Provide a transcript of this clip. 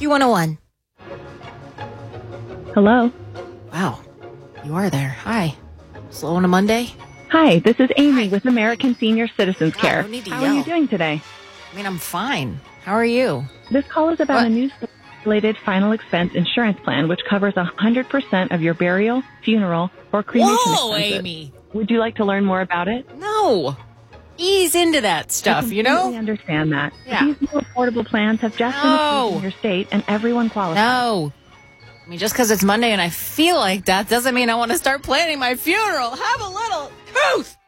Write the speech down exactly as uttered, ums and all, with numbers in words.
Q one oh one. Hello. Wow. You are there. Hi. Slow on a Monday? Hi, this is Amy with American Senior Citizens God, Care. no need to How yell. are you doing today? I mean, I'm fine. How are you? This call is about What? a new related final expense insurance plan which covers one hundred percent of your burial, funeral, or cremation Whoa, expenses. Amy. Would you like to learn more about it? No. Ease into that stuff, you I know? completely understand that. Yeah. These new affordable plans have just been No. approved in your state, and everyone qualifies. No. I mean, just because it's Monday and I feel like that doesn't mean I want to start planning my funeral. Have a little truth.